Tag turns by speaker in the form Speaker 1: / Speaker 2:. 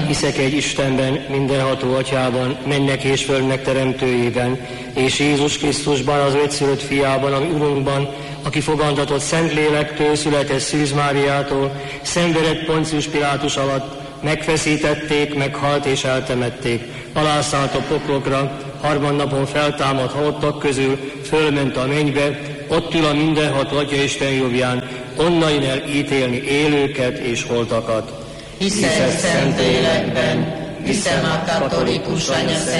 Speaker 1: Hiszek egy Istenben, mindenható Atyában, mennek és földnek teremtőjében, és Jézus Krisztusban, az egyszülött fiában, ami Urunkban, aki fogantatott Szentlélektől, született Szűz Máriától, szenvedett Poncius Pilátus alatt, megfeszítették, meghalt és eltemették, alászállt a poklokra, harmadnapon feltámadt halottak közül, fölment a mennybe, ott ül a mindenható Atya Isten jobbján, onnan el ítélni élőket és holtakat.
Speaker 2: Hiszek Szentlélekben, hiszem a katolikus